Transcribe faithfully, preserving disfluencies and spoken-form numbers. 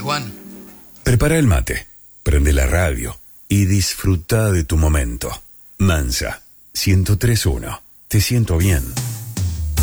Juan. Prepara el mate, prende la radio y disfruta de tu momento. Mansa, ciento tres punto uno. Te siento bien.